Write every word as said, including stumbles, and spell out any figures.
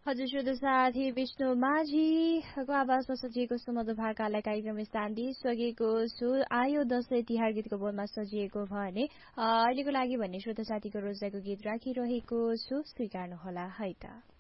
हजुर श्रोता साथी विष्णु माझीको आवाजमा सजिएको सुमधुर भाकालाई कार्यक्रम स्थान दिइसकेको छु। आयो दशैं तिहार गीतको बोलमा सजिएको भने अहिलेको लागि भन्ने श्रोता साथीको रोजाइको गीत राखिरहेको छु, स्वीकार्नुहोला है त।